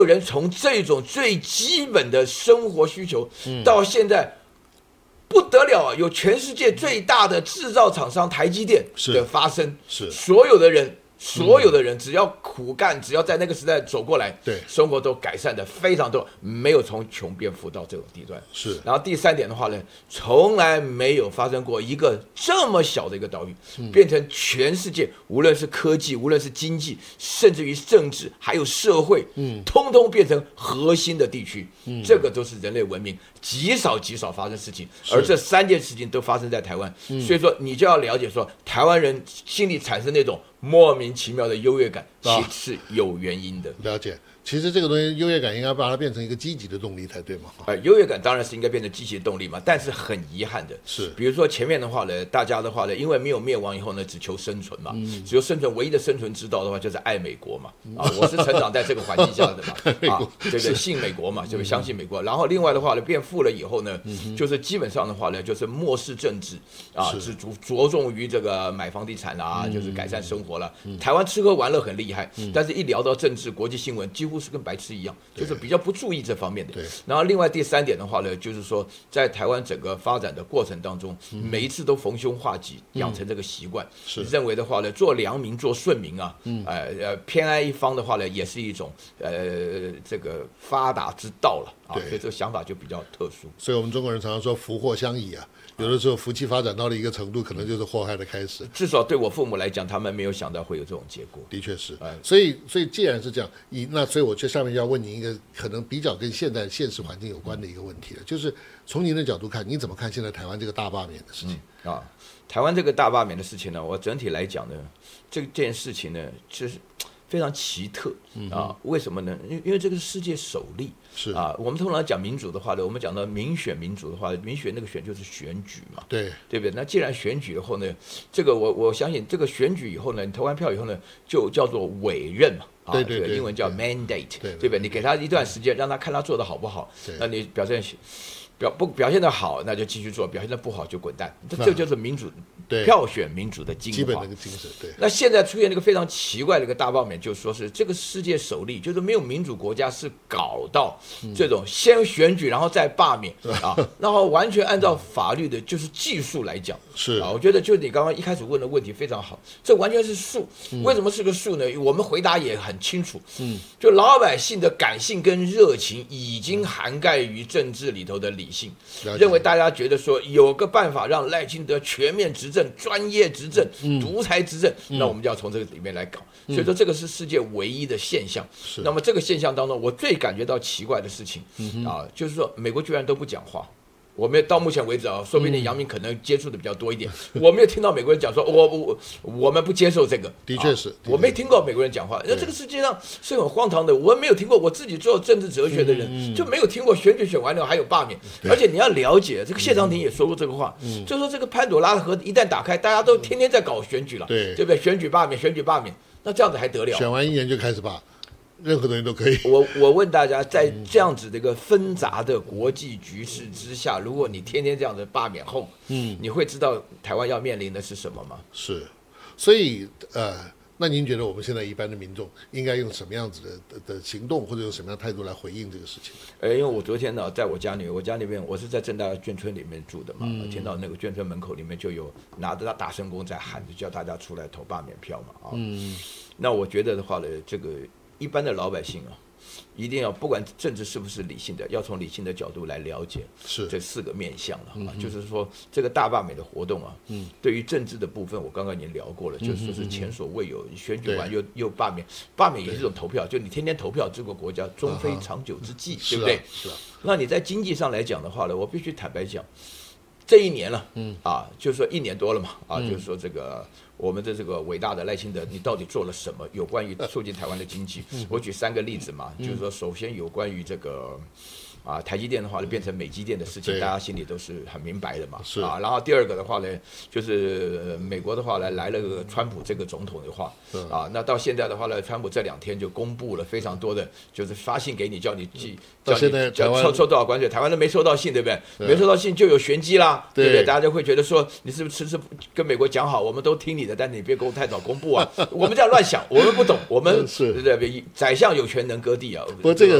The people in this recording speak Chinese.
有人从这种最基本的生活需求，到现在不得了啊！有全世界最大的制造厂商台积电的发生，所有的人只要苦干，只要在那个时代走过来， 对， 生活都改善的非常多，没有从穷变富到这种地段。 是。 然后第三点的话呢，从来没有发生过一个这么小的一个岛屿，变成全世界无论是科技，无论是经济，甚至于政治，还有社会，通通变成核心的地区。这个都是人类文明极少发生事情，而这3件事情都发生在台湾。所以说，你就要了解说，台湾人心里产生那种莫名其妙的优越感，其实是有原因的。 了解，其实这个东西优越感应该把它变成一个积极的动力才对嘛？ 优越感当然是应该变成积极的动力嘛，但是很遗憾的是， 比如说前面的话呢，大家的话呢，因为没有灭亡以后呢，只求生存嘛，只有生存，唯一的生存之道的话就是爱美国嘛。我是成长在这个环境下的嘛，对对，信美国嘛，就是相信美国。然后另外的话呢，变富了以后呢，就是基本上的话呢，就是漠视政治只着重于这个买房地产啦，就是改善生活了。台湾吃喝玩乐很厉害，但是一聊到政治、国际新闻，几乎是跟白痴一样，就是比较不注意这方面的。然后另外第3点的话呢，就是说在台湾整个发展的过程当中，每一次都逢凶化吉，养成这个习惯，认为的话呢，做良民、做顺民啊，偏爱一方的话呢，也是一种这个发达之道了啊。所以这个想法就比较特殊。 所以我们中国人常常说福祸相依啊。有的时候福气发展到了一个程度，可能就是祸害的开始。 至少对我父母来讲，他们没有想到会有这种结果。 的确是，所以既然是这样，所以我下面要问您一个可能比较跟现在现实环境有关的一个问题了，就是从您的角度看，你怎么看现在台湾这个大罢免的事情？ 台湾这个大罢免的事情呢，我整体来讲呢，这件事情呢，就是非常奇特为什么呢？因为这个是世界首例。 是我们通常讲民主的话呢，我们讲到民选民主的话，民选那个选就是选举嘛， 对不对？那既然选举以后呢，这个我相信这个选举以后呢，你投完票以后呢，就叫做委任嘛， 对， 英文叫 mandate， 对不对？你给他一段时间，让他看他做的好不好，那你表现的好，那就继续做；表现的不好就滚蛋。这就是民主票选民主的精华， 基本的精神。对。 那现在出现了一个非常奇怪的一个大罢免，就是说是这个世界首例，就是没有民主国家是搞到这种先选举然后再罢免然后完全按照法律的就是技术来讲是我觉得就你刚刚一开始问的问题非常好，这完全是术。为什么是个术呢？我们回答也很清楚，就老百姓的感性跟热情已经涵盖于政治里头的理性，认为大家觉得说有个办法让赖清德全面执政、专业执政、独裁执政，那我们就要从这个里面来搞。所以说这个是世界唯一的现象。那么这个现象当中，我最感觉到奇怪的事情就是说美国居然都不讲话。我们到目前为止说不定杨明可能接触的比较多一点，我没有听到美国人讲说我们不接受这个。 的确是， 我没听过美国人讲话。那这个世界上是很荒唐的，我没有听过，我自己做政治哲学的人就没有听过选举选完了还有罢免。而且你要了解，这个谢长廷也说过这个话，就说这个潘朵拉的盒一旦打开，大家都天天在搞选举了，对不对？选举罢免，选举罢免，那这样子还得了？ 选完1年就开始罢。任何东西都可以。 我问大家，在这样子的一个纷杂的国际局势之下，如果你天天这样子罢免后，你会知道台湾要面临的是什么吗？ 是，所以那您觉得我们现在一般的民众应该用什么样子的行动，或者用什么样的态度来回应这个事情？ 因为我昨天呢，在我家里面，我是在正大眷村里面住的嘛，听到那个眷村门口里面就有拿着大声公在喊着叫大家出来投罢免票嘛那我觉得的话呢，这个一般的老百姓一定要不管政治是不是理性的，要从理性的角度来了解这4个面向了就是说这个大罢免的活动对于政治的部分我刚刚已经聊过了，就是说是前所未有，选举完又罢免，罢免也是一种投票，就你天天投票，这个国家终非长久之计，对不对？那你在经济上来讲的话呢，我必须坦白讲，这1年了就是说1年多了嘛就是说这个我们的这个伟大的赖清德，你到底做了什么有关于促进台湾的经济？我举3个例子嘛，就是说首先有关于这个台积电的话呢变成美积电的事情， 对大家心里都是很明白的嘛。 是然后第二个的话呢，就是美国的话呢来了个川普这个总统的话，那到现在的话呢，川普这2天就公布了非常多的，就是发信给你，叫你寄， 到现在台湾收多少关税，台湾都没收到信，对不对？没收到信就有玄机啦，对不对？大家就会觉得说，你是不是跟美国讲好，我们都听你的，但是你别给我太早公布啊，我们这样乱想，我们不懂，我们对不对？宰相有权能割地啊， 不过这个。